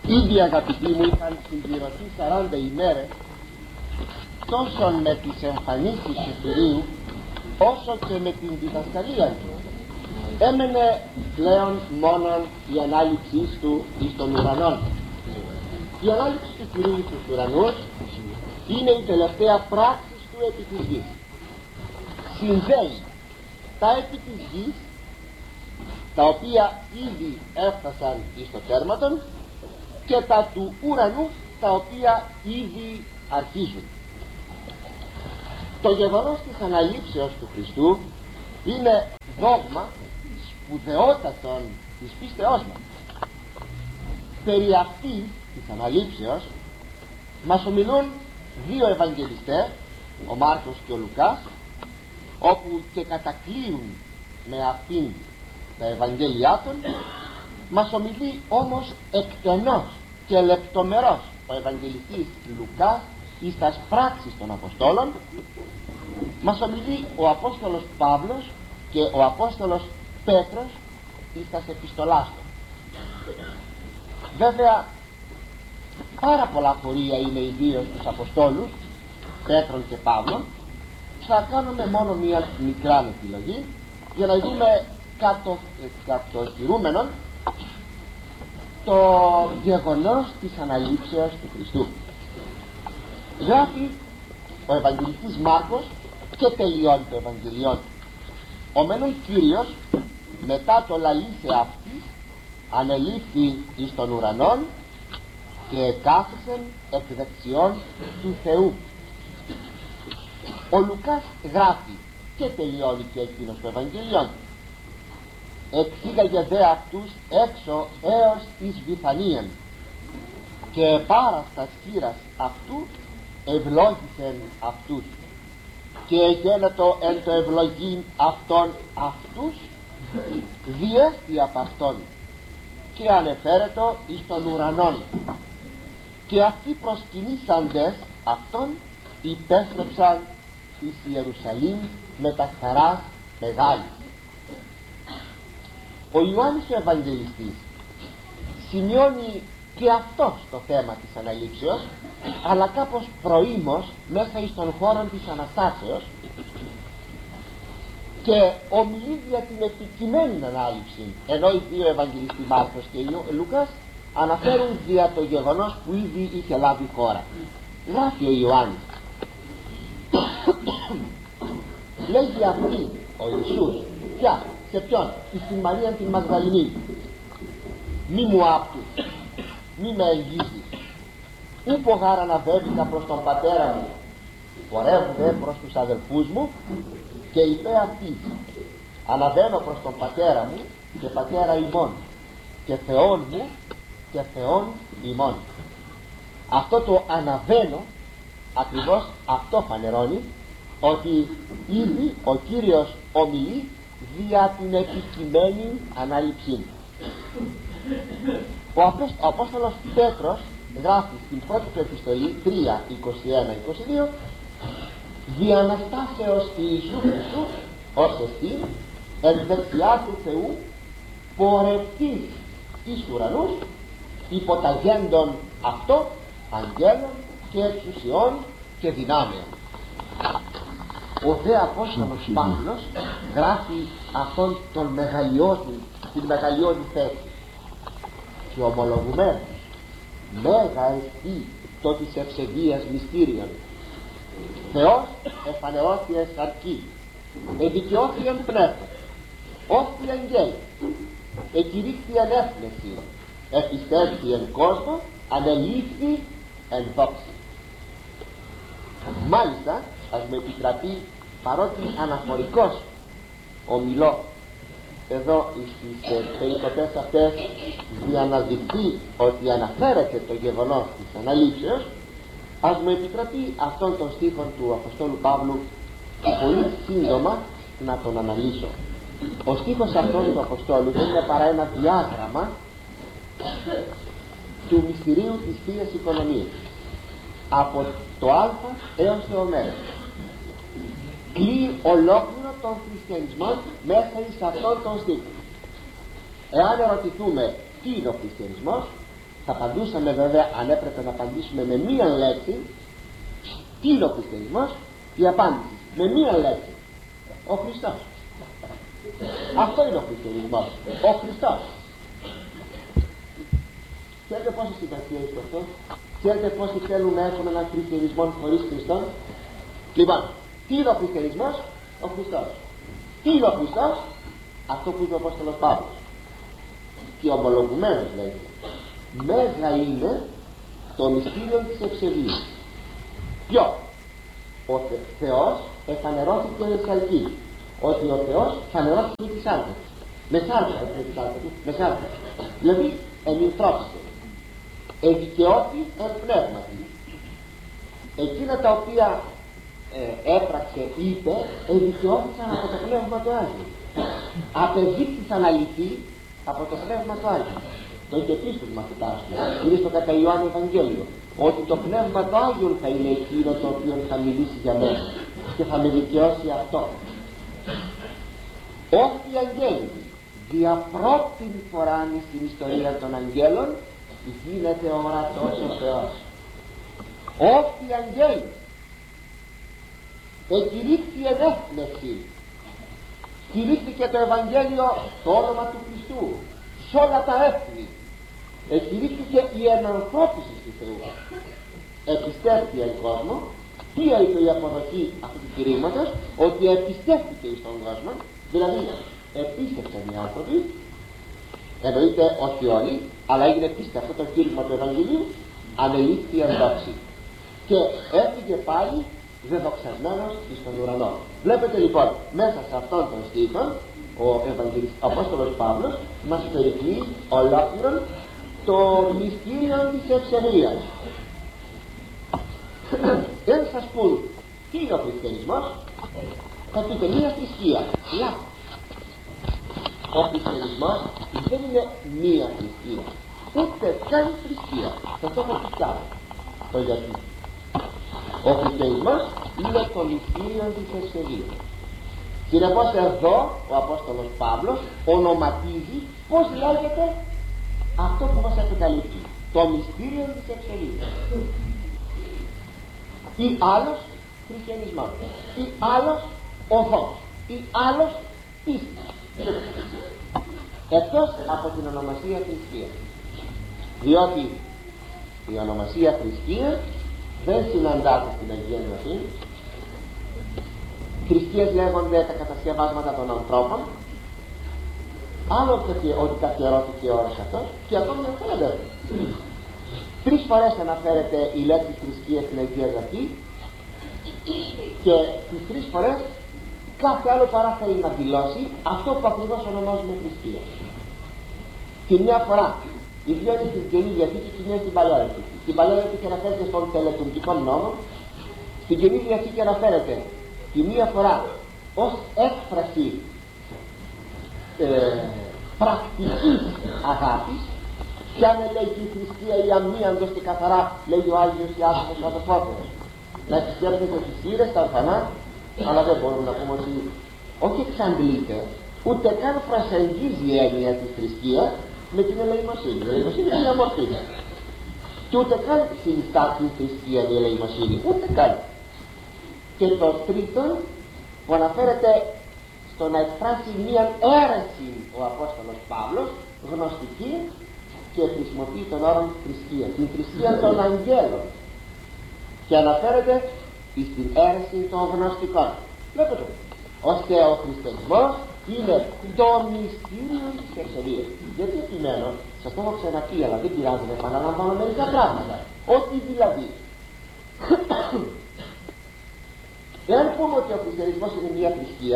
Ήδη αγαπητοί μου είχαν συμπληρωθεί 40 ημέρες τόσο με τις εμφανίσεις του Κυρίου όσο και με την διδασκαλία του. Έμενε πλέον μόνον η ανάληψή του εις των ουρανών. Η ανάληψη του Κυρίου στους ουρανούς είναι η τελευταία πράξη του επί της γης. Συνδέει τα επί της γης, τα οποία ήδη έφτασαν εις το τέρματον, και τα του ουρανού, τα οποία ήδη αρχίζουν. Το γεγονός της αναλήψεως του Χριστού είναι δόγμα σπουδαιότατον της πίστεώς μας. Περί αυτής της αναλήψεως μας ομιλούν δύο Ευαγγελιστές, ο Μάρκος και ο Λουκάς, όπου και κατακλείουν με αυτήν τα Ευαγγέλια των. Μας ομιλεί όμως εκτενώς και λεπτομερώς ο Ευαγγελιστής Λουκάς εις τας πράξεις των Αποστόλων. Μας ομιλεί ο Απόστολος Παύλος και ο Απόστολος Πέτρος εις τας επιστολάς του. Βέβαια πάρα πολλά χωρία είναι ιδίως τους Αποστόλους Πέτρων και Παύλων. Θα κάνουμε μόνο μία μικρά επιλογή για να δούμε κατοχυρούμενον το γεγονός της αναλήψεως του Χριστού. Γράφει ο Ευαγγελιστής Μάρκος και τελειώνει το Ευαγγελιόν. Ο μενούν Κύριος μετά το λαλήσε αυτής ανελήφθη εις των ουρανών και κάθισεν εκ δεξιών του Θεού. Ο Λουκάς γράφει και τελειώνει και εκείνος το Ευαγγελιόν. Εξήγαγε δε αυτούς έξω έως εις Βιθανίαν και πάραστας χείρας αυτού ευλόγησεν αυτούς και γένετο εν το ευλογήν αυτών αυτούς διέστη απ' αυτόν και ανεφέρετο εις των ουρανών, και αυτοί προσκυνήσαντες αυτόν υπέστρεψαν εις Ιερουσαλήμ με τα χαράς μεγάλη. Ο Ιωάννης ο Ευαγγελιστής σημειώνει και αυτός το θέμα της αναλήψεως, αλλά κάπως προήμως μέσα εις τον χώρο της Αναστάσεως, και ομιλεί για την επιτυχημένη ανάληψη, ενώ οι δύο Ευαγγελιστοί Μάρκος και Λούκας αναφέρουν δια το γεγονός που ήδη είχε λάβει χώρα. Γράφει ο Ιωάννης λέγει αυτή ο Ιησούς ποια, σε ποιον, στην Μαρία την Μαγδαληνή, μη μου άπτου, μη με εγγύσεις, ούπο γάρα αναβέβηκα προς τον πατέρα μου, πορεύω δε προς τους αδελφούς μου, και είπε αυτής, αναβαίνω προς τον πατέρα μου και πατέρα ημών, και Θεόν μου και Θεόν ημών. Αυτό το αναβαίνω ακριβώς αυτό φανερώνει ότι ήδη ο Κύριος ομιλεί δια την επιτυχημένη ανάληψή. Ο Απόστολος Πέτρος γράφει στην πρώτη του επιστολή 3:21-22, δι' Αναστάσεως Ιησού Χριστού ως εστίν εν δεξιά του Θεού πορευτής εις ουρανούς υποταγέντων αυτό αγγέλων και εξουσιών και δυνάμεων. Ο δε Απόστολος Παύλος γράφει αυτόν τον την μεγαλειώδη θέση και ομολογουμένος μέγα εστί το της ευσεβίας μυστήριον. Θεός εφανερώθη εν σαρκή, εδικαιώθη εν πνεύμα, όθη εν γέλη, εκηρύχθη εν έθνεση, επιστεύθη εν κόσμο, ανελήφθη εν δόξη. Μάλιστα, ας με επιτραπεί, παρότι αναφορικός ομιλώ εδώ στις περικοπές αυτές για να δειχθεί ότι αναφέρεται το γεγονός της αναλήψεως, ας μου επιτραπεί αυτόν τον στίχο του Αποστόλου Παύλου πολύ σύντομα να τον αναλύσω. Ο στίχος αυτός του Αποστόλου δεν είναι παρά ένα διάγραμμα του μυστηρίου της Θείας Οικονομίας από το Α έως το Ω. Κλείει ολόκληρο τον χριστιανισμό μέσα εις αυτόν τον στίχο. Εάν ερωτηθούμε τι είναι ο χριστιανισμός, Θα απαντούσαμε βέβαια, αν έπρεπε να απαντήσουμε με μία λέξη, τι είναι ο χριστιανισμός? Η απάντηση με μία λέξη: ο Χριστός. Αυτό είναι ο χριστιανισμός, ο Χριστός. Ξέρετε πόση συμπαθία έχει αυτό? Ξέρετε πόσοι θέλουν να έχουν έναν χριστιανισμό χωρίς Χριστό? Λοιπόν, τι είναι ο χριστιανισμός? Ο Χριστός. Τι είναι ο Χριστός? Αυτό που είπε ο Απόστολος Παύλος, και ομολογουμένως λέει: μέγα είναι το μυστήριο της ευσεβίας. Ποιο? Ο Θεός εφανερώθηκε με σαλκή. Ότι ο Θεός φανερώθηκε με τη σάλκα. Με σάλκα. Δηλαδή ενυθρώπησε, εδικαιώθη εν πνεύματι. Εκείνα τα οποία έπραξε, είπε, εδικαιώθησαν από το Πνεύμα του Άγιου. Απεδείχθησαν αληθή από το Πνεύμα του Άγιου. Το είχε πει στους μαθητάς του, είναι στο κατά Ιωάννη Ευαγγέλιο, ότι το Πνεύμα του Άγιου θα είναι εκείνο το οποίο θα μιλήσει για μένα και θα με δικαιώσει αυτό. Όσοι οι αγγέλοι δια πρώτη φορά στην ιστορία των αγγέλων γίνεται ορατός ο Θεός. Όσοι οι αγγέλοι εκηρύχθη ενέθνευση, κηρύχθηκε το Ευαγγέλιο, το όνομα του Χριστού σε όλα τα έθνη, εκηρύχθηκε η ενανθρώπιση του Θεού. Επιστέφθηκε εν κόσμο. Τι είπε η αποδοχή αυτού του κηρύγματος? Ότι επιστέφθηκε στον κόσμο, δηλαδή επίστευσαν οι άνθρωποι, εννοείται όχι όλοι, αλλά έγινε πίστευτο το κήρυγμα του Ευαγγελίου, ανελήφθη εν δόξη και έφυγε πάλι δεδοξασμένος στον ουρανό. Βλέπετε λοιπόν, μέσα σε αυτόν τον στίχο ο Απόστολος Παύλος μας περικλεί ολόκληρον το μυστήριο της ευσεβίας. Δεν σας πούν τι είναι ο χριστιανισμός, θα πείτε μία θρησκεία. Λάθος. Ο χριστιανισμός δεν είναι μία θρησκεία, ούτε καν θρησκεία. Θα το έχω πει κάτω το γιατί. Ο χριστιανισμός είναι το μυστήριο της ευσεβίας. Συνεπώς εδώ ο Απόστολος Παύλος ονοματίζει πώς λέγεται αυτό που μας επικαλύπτει, το μυστήριο της ευσεβίας. Ή άλλος χριστιανισμός, ή άλλος οδός, ή άλλος πίστης, εκτός από την ονομασία θρησκεία. Διότι η ονομασία θρησκεία δεν συναντάται στην Αγία Γραφή. Θρησκείες λέγονται τα κατασκευάσματα των ανθρώπων, άλλο ότι καθιερώθηκε ο όρος αυτός, και ακόμη αναφέρεται. 3 φορές αναφέρεται η λέξη θρησκεία στην Αγία Γραφή, και τις 3 φορές κάθε άλλο παρά θέλει να δηλώσει αυτό που ακριβώς ονομάζουμε θρησκεία. Τη μια φορά η δύο είναι στην Καινή Διαθήκη και η μία στην Παλαιά Διαθήκη. Στην Παλαιά Διαθήκη αναφέρεται στον τελετουργικό νόμο, στην Καινή Διαθήκη αναφέρεται τη μία φορά ως έκφραση πρακτικής αγάπης. Κι αν λέει η θρησκεία η αμίαντος και καθαρά, λέει ο Άγιος Ιάκωβος ο Αδελφότερος, να επισκέπτεται τις θύρες, τα ορφανά, αλλά δεν μπορούμε να πούμε ότι όχι εξαντλείται, ούτε καν προσεγγίζει η έννοια της θρησκείας με την ελεημοσύνη. Η ελεημοσύνη είναι μια μορφή, και ούτε καν συνιστά την θρησκεία η ελεημοσύνη, ούτε καν. Και το τρίτο που αναφέρεται στο να εκφράσει μια αίρεση ο Απόστολος Παύλος, γνωστική, και χρησιμοποιεί τον όρο θρησκεία, την θρησκεία των αγγέλων, και αναφέρεται στην αίρεση των γνωστικών. Βλέπετε, ώστε ο χριστιανισμός είναι το μυστήριο της ευσεβίας. Γιατί επιμένω, σας το έχω ξαναπεί, αλλά δεν πειράζει να επαναλαμβάνω μερικά πράγματα. Ότι δηλαδή εάν πούμε ότι ο χριστιανισμός είναι μια θρησκεία,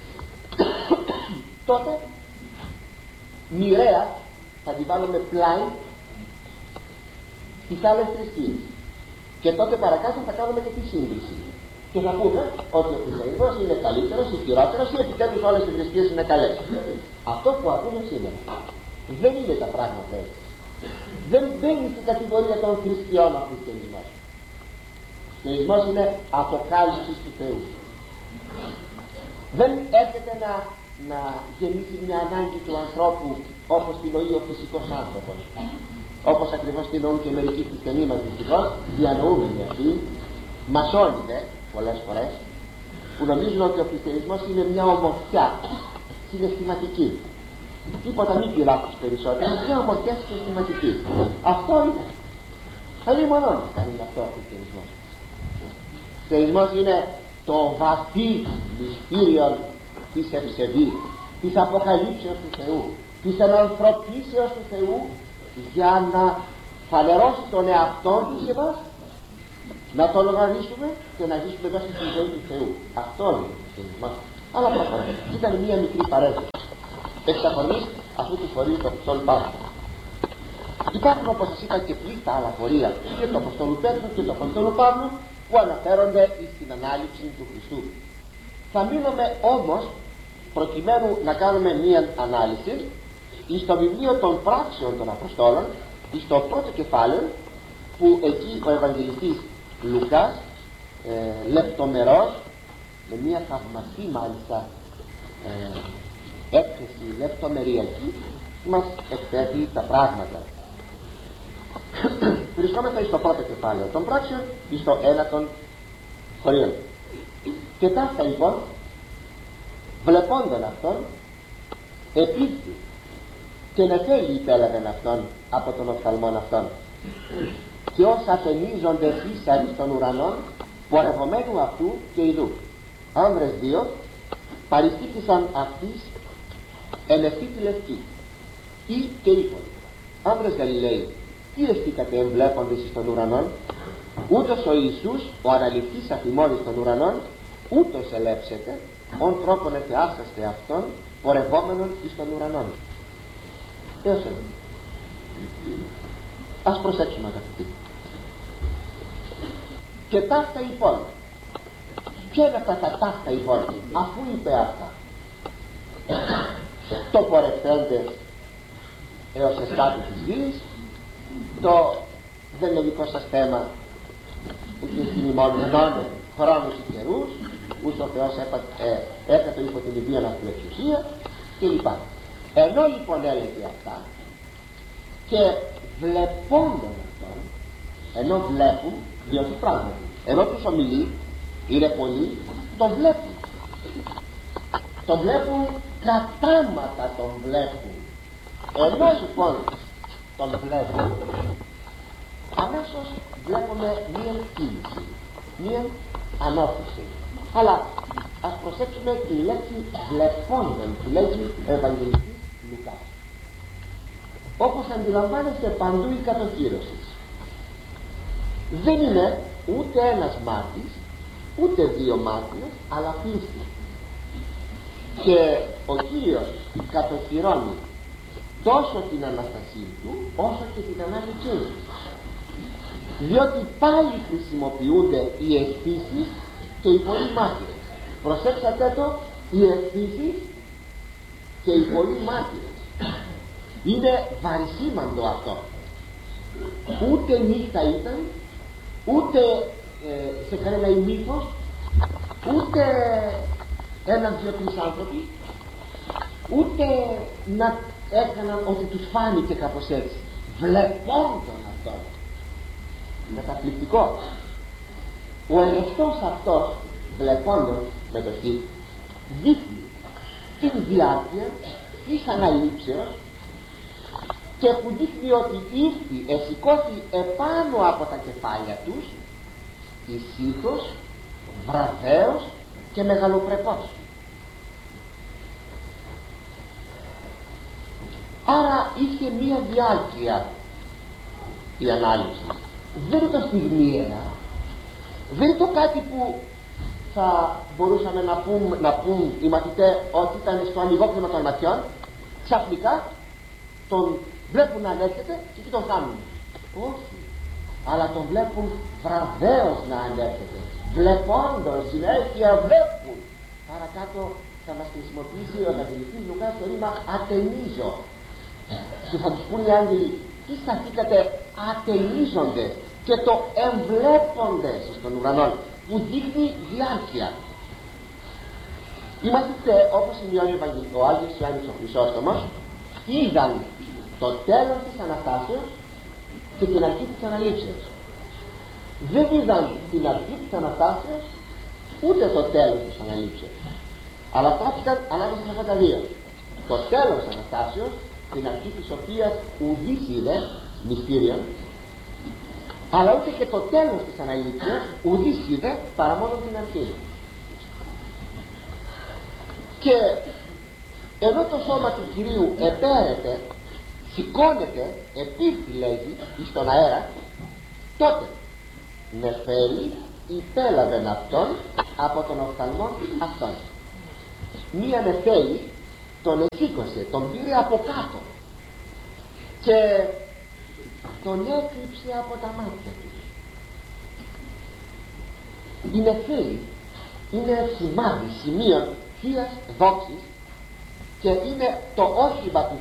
τότε μοιραία θα την βάλουμε πλάι στις άλλες θρησκείες, και τότε παρακάτω θα κάνουμε και τη σύγκριση και θα πούμε ότι ο χριστιανισμός είναι καλύτερος ή χειρότερος, ή επιτέλους όλες οι θρησκείες είναι καλές. Αυτό που ακούμε σήμερα δεν είναι τα πράγματα έτσι. Δεν μπαίνει στην κατηγορία των θρησκειών ο χριστιανισμός. Ο χριστιανισμός είναι αποκάλυψη του Θεού. Δεν έρχεται να να γεννήσει μια ανάγκη του ανθρώπου όπως την νοεί ο φυσικός άνθρωπος, όπως ακριβώς την νοούν και μερικοί χριστιανοί μας δυστυχώς, διανοούμενοι αυτοί, μασόνιδε πολλές φορές, που νομίζουν ότι ο χριστιανισμός είναι μια ομορφιά συναισθηματική, τίποτα μη πειράξεις περισσότερο, μια ομορφιά συναισθηματική. Αυτό είναι. Θέλει μόνο να είναι αυτό ο χριστιανισμός. Ο χριστιανισμός είναι το βαθύ μυστήριο της ευσεβής, της αποκαλύψεως του Θεού, της ενανθρωπίσεως του Θεού, για να φανερώσει τον εαυτό του σε εμάς, να το λογαριάσουμε και να ζήσουμε μέσα στη ζωή του Θεού. Αυτό είναι το χριστιανισμός. Αλλά προχωράμε. Ήταν μία μικρή παρένθεση εξ αφορμής αυτού του φορείου του Αποστόλου Παύλου. Υπάρχουν, όπως σας είπα, και πλήθα άλλα φορεία και του Αποστόλου Πέτρου και του Αποστόλου Παύλου που αναφέρονται στην ανάληψη του Χριστού. Θα μείνουμε όμως, προκειμένου να κάνουμε μία ανάλυση, στο βιβλίο των πράξεων των Αποστόλων, στο πρώτο κεφάλαιο, που εκεί ο Ευαγγελιστής Λουκάς λεπτομερώς, με μία θαυμαστή μάλιστα έκθεση λεπτομεριακή, μας εκθέτει τα πράγματα. Βρισκόμαστε στο πρώτο κεφάλαιο των πράξεων ή στο ένα των χωρίων. Και ταύτα λοιπόν, βλεπόντων αυτόν, επίθη και νεφέλη υπέλαβεν αυτόν από τον οφθαλμόν αυτόν, και όσα αθενίζονται ίσαρι των ουρανών, πορευομένου αυτού και ειδού. Άνδρες δύο παριστήθησαν αυτής εν ευθύ τη λευκή, ή και είπον: άνδρες Γαλιλαίοι, τι εστίκατε εμβλέποντες εις των ουρανών? Ούτως ο Ιησούς, ο αναληφθής αφημών εις των ουρανών, ούτως ελέψετε, ον τρόπον εφεάσαστε αυτόν, πορευόμενον εις των ουρανών. Έως εδώ. Ας προσέξουμε, αγαπητοί. Και ταύτα λοιπόν, ποια είναι αυτά τα ταύτα λοιπόν, αφού είπε αυτά? Το πορευθέντες έως εσκάτου της γης, το δεν είναι δικό σας θέμα, ούτε θυμημονώνε χρόνους και καιρούς, ούτε ο Θεός έκατο υπό την ιδία να την εξουσία κλπ. Ενώ λοιπόν έλεγε αυτά και βλεπόντων αυτόν, ενώ βλέπουν, διότι πράγματι, ενώ τους ομιλεί, είναι πολλοί, τον βλέπουν. Τον βλέπουν κατάματα, τον βλέπουν. Ενώ λοιπόν τον βλέπουν, αμέσως βλέπουμε μία κίνηση, μία ανώθηση. Αλλά ας προσέξουμε τη λέξη βλεπόντων που λέγει ο Ευαγγελιστής Λουκάς. Όπως αντιλαμβάνεστε παντού η κατοχύρωση δεν είναι ούτε ένας μάρτης ούτε δύο μάρτυρες, αλλά πίστη. Και ο Κύριος κατοχυρώνει τόσο την Αναστασία του όσο και την Ανάληψή του, διότι πάλι χρησιμοποιούνται οι αισθήσεις και οι πολλοί μάρτυρες. Προσέξατε το, οι αισθήσεις και οι πολλοί μάρτυρες. Είναι βαρισίμαντο αυτό. Ούτε νύχτα ήταν, ούτε σε κανένα ημίχος, ούτε ένας-δυο-τρεις άνθρωποι, ούτε να έκαναν ότι τους φάνηκε κάπως έτσι. Βλεπόντων αυτόν. Καταπληκτικό. Ο ελευτός αυτός, βλεπόντων με το χ, δείχνει την διάρκεια της αναλήψεως και που δείχνει ότι ήρθε, εσηκώθη επάνω από τα κεφάλια τους ησύχος, βραδέως και μεγαλοπρεπός. Άρα είχε μία διάρκεια η ανάλυση. Δεν ήταν στιγμιαία, δεν ήταν κάτι που θα μπορούσαμε να πούν οι μαθητές ότι ήταν στο ανοιγόκλημα των ματιών, ξαφνικά τον βλέπουν να ανέρχεται και εκεί τον κάνουν. Όχι, αλλά τον βλέπουν βραδέως να ανέρχεται, βλεπόντος, συνέχεια βλέπουν. Παρακάτω θα μας χρησιμοποιήσει ο Ευαγγελιστής Λουκάς το ρήμα ατενίζω, και θα τους πούν οι άγγελοι, τι σταθήκατε ατενίζονται, και το εμβλέποντες στον ουρανό, που δείχνει διάρκεια. Οι μαθητές, όπως σημειώνει ο Άγιος Ιωάννης ο Χρυσόστομος, είδαν το τέλος της Αναστάσεως και την αρχή της Αναλήψεως. Δεν είδαν την αρχή της Αναστάσεως ούτε το τέλος της Αναλήψεως, αλλά στάθηκαν ανάμεσα σε αυτά τα δύο. Το τέλος της Αναστάσεως, την αρχή της οποίας ουδής είδε μυστήριον, αλλά ούτε και το τέλος της Αναλήψεως ουδής είδε παρά μόνο την αρχή. Και ενώ το σώμα του Κυρίου επέρεται, σηκώνεται, επίρθη λέγει εις τον αέρα, τότε νεφέλη υπέλαβεν αυτόν από τον οφθαλμό αυτόν. Μία νεφέλη τον εσήκωσε, τον πήρε από κάτω και τον έκρυψε από τα μάτια του. Η νεφέλη είναι σημάδι, σημείο θείας δόξης και είναι το όχημα του